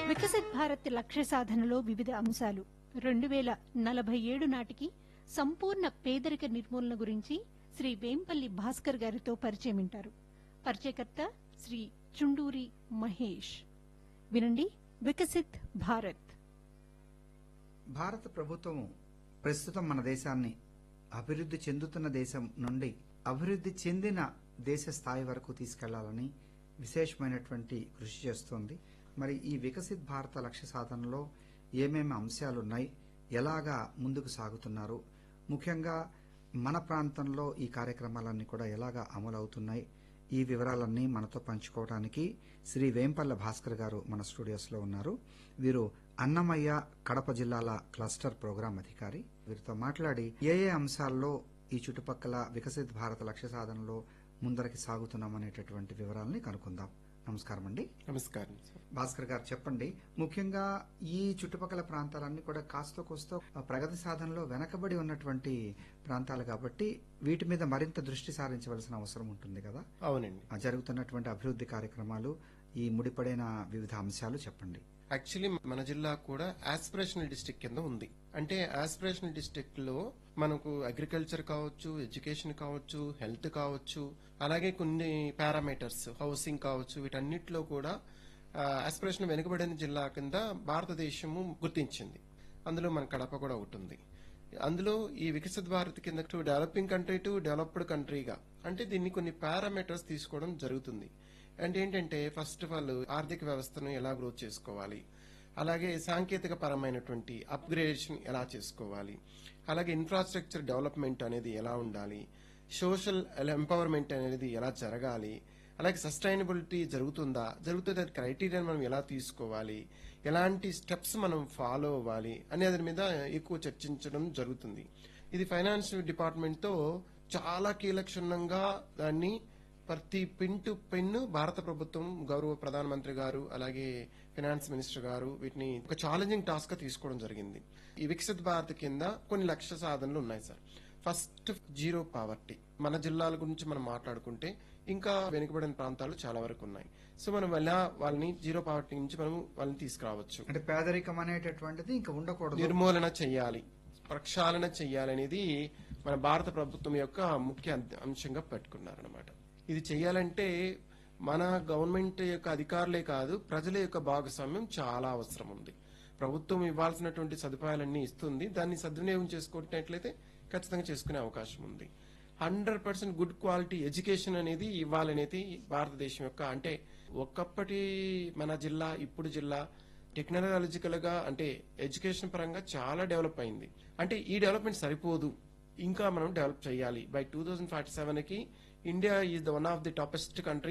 వికసిత్ భారత్ లక్ష్య సాధనలో వివిధ అంశాలు 2047 నాటికి సంపూర్ణ పేదరిక నిర్మూలన గురించి శ్రీ వేంపల్లి భాస్కర్ గారితో పరిచయం వింటారు. పరిచయకర్త శ్రీ చుండూరి మహేష్. వినండి. వికసిత్ భారత్. భారత ప్రభుత్వం ప్రస్తుతం మన దేశాన్ని అభివృద్ధి చెందుతున్న దేశం నుండి అభివృద్ధి చెందిన దేశ స్థాయి వరకు తీసుకెళ్లాలని విశేషమైనటువంటి కృషి చేస్తోంది. మరి ఈ వికసిత్ భారత లక్ష్య సాధనలో ఏమేమి అంశాలున్నాయి, ఎలాగా ముందుకు సాగుతున్నారు, ముఖ్యంగా మన ప్రాంతంలో ఈ కార్యక్రమాలన్నీ కూడా ఎలాగా అమలవుతున్నాయి, ఈ వివరాలన్నీ మనతో పంచుకోవడానికి శ్రీ వేంపల్ల భాస్కర్ గారు మన స్టూడియోస్లో ఉన్నారు. వీరు అన్నమయ్య కడప జిల్లాల క్లస్టర్ ప్రోగ్రాం అధికారి. వీరితో మాట్లాడి ఏ అంశాల్లో ఈ చుట్టుపక్కల వికసిత్ భారత లక్ష్య సాధనలో ముందరికి సాగుతున్నామనేటటువంటి వివరాలని కనుక్కుందాం. నమస్కారం అండి. నమస్కారం భాస్కర్ గారు, చెప్పండి. ముఖ్యంగా ఈ చుట్టుపక్కల ప్రాంతాలన్నీ కూడా కాస్త కోస్తో ప్రగతి సాధనలో వెనకబడి ఉన్నటువంటి ప్రాంతాలు కాబట్టి వీటి మీద మరింత దృష్టి సారించవలసిన అవసరం ఉంటుంది కదా. అవునండి. జరుగుతున్నటువంటి అభివృద్ధి కార్యక్రమాలు, ఈ ముడిపడిన వివిధ అంశాలు చెప్పండి. యాక్చువల్లీ మన జిల్లా కూడా ఆస్పిరేషనల్ డిస్ట్రిక్ట్ కింద ఉంది. అంటే ఆస్పిరేషనల్ డిస్ట్రిక్ట్ లో మనకు అగ్రికల్చర్ కావచ్చు, ఎడ్యుకేషన్ కావచ్చు, హెల్త్ కావచ్చు, అలాగే కొన్ని పారామీటర్స్, హౌసింగ్ కావచ్చు, వీటన్నిటిలో కూడా ఆస్పిరేషన్ వెనుకబడిన జిల్లా కింద భారతదేశము గుర్తించింది. అందులో మన కడప కూడా ఒకటి ఉంది. అందులో ఈ వికసిత్ భారత్ కింద డెవలపింగ్ కంట్రీ టు డెవలప్డ్ కంట్రీగా అంటే దీన్ని కొన్ని పారామీటర్స్ తీసుకోవడం జరుగుతుంది. అంటే ఏంటంటే ఫస్ట్ ఆఫ్ ఆల్ ఆర్థిక వ్యవస్థను ఎలా గ్రోత్ చేసుకోవాలి, అలాగే సాంకేతిక పరమైనటువంటి అప్గ్రేడేషన్ ఎలా చేసుకోవాలి, అలాగే ఇన్ఫ్రాస్ట్రక్చర్ డెవలప్మెంట్ అనేది ఎలా ఉండాలి, సోషల్ ఎంపవర్మెంట్ అనేది ఎలా జరగాలి, అలాగే సస్టైనబిలిటీ జరుగుతుందా క్రైటీరియా మనం ఎలా తీసుకోవాలి, ఎలాంటి స్టెప్స్ మనం ఫాలో అవ్వాలి అనే దాని మీద ఎక్కువ చర్చించడం జరుగుతుంది. ఇది ఫైనాన్స్ డిపార్ట్మెంట్ తో చాలా కీలక్షణంగా దాన్ని ప్రతి పిన్ టు పిన్ భారత ప్రభుత్వం, గౌరవ ప్రధానమంత్రి గారు, అలాగే ఫైనాన్స్ మినిస్టర్ గారు వీటిని ఒక ఛాలెంజింగ్ టాస్క్ గా తీసుకోవడం జరిగింది. ఈ వికసిత్ భారత్ కింద కొన్ని లక్ష్య సాధనలు ఉన్నాయి సార్. First, zero poverty. మన జిల్లాల గురించి మనం మాట్లాడుకుంటే ఇంకా వెనుకబడిన ప్రాంతాలు చాలా వరకు ఉన్నాయి. సో మనం వాళ్ళని జీరో పావర్టీ నుంచి మనం వాళ్ళని తీసుకురావచ్చు. అంటే పేదరికం అనేటటువంటిది ఇంకా ఉండకూడదు, నిర్మూలన చెయ్యాలి, ప్రక్షాళన చెయ్యాలనేది మన భారత ప్రభుత్వం యొక్క ముఖ్య అంశంగా పెట్టుకున్నారనమాట. ఇది చెయ్యాలంటే మన గవర్నమెంట్ యొక్క అధికారులే కాదు, ప్రజల యొక్క భాగస్వామ్యం చాలా అవసరం ఉంది. ప్రభుత్వం ఇవ్వాల్సినటువంటి సదుపాయాలన్నీ ఇస్తుంది, దాన్ని సద్వినియోగం చేసుకున్నట్లయితే ఖచ్చితంగా చేసుకునే అవకాశం ఉంది. 100% గుడ్ క్వాలిటీ ఎడ్యుకేషన్ అనేది ఇవ్వాలనేది భారతదేశం యొక్క, అంటే ఒకప్పటి మన జిల్లా ఇప్పుడు జిల్లా టెక్నాలజికల్ గా అంటే ఎడ్యుకేషన్ పరంగా చాలా డెవలప్ అయింది. అంటే ఈ డెవలప్మెంట్ సరిపోదు, ఇంకా మనం డెవలప్ చేయాలి. బై 2047 కి India is the one of the toppest country